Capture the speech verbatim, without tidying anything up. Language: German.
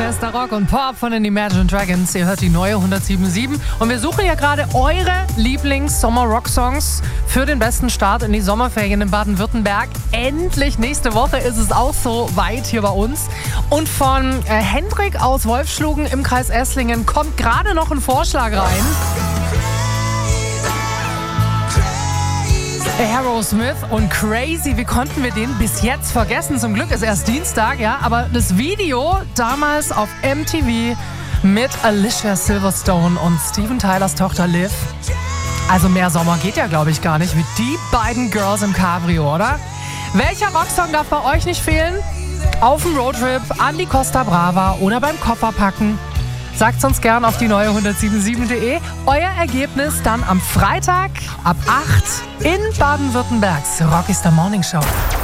Bester Rock und Pop von den Imagine Dragons. Ihr hört die neue hundertsieben Komma sieben. Und wir suchen ja gerade eure Lieblings-Sommer-Rock-Songs für den besten Start in die Sommerferien in Baden-Württemberg. Endlich, nächste Woche ist es auch so weit hier bei uns. Und von äh, Hendrik aus Wolfschlugen im Kreis Esslingen kommt gerade noch ein Vorschlag rein. Aerosmith und Crazy, wie konnten wir den bis jetzt vergessen? Zum Glück ist erst Dienstag, ja, aber das Video damals auf M T V mit Alicia Silverstone und Steven Tylers Tochter Liv. Also mehr Sommer geht ja, glaube ich, gar nicht, wie die beiden Girls im Cabrio, oder? Welcher Rocksong darf bei euch nicht fehlen? Auf dem Roadtrip, an die Costa Brava oder beim Kofferpacken? Sagt's uns gern auf die neue hundertsieben Komma sieben punkt de. Euer Ergebnis dann am Freitag ab acht in Baden-Württembergs Rock is the Morning Show.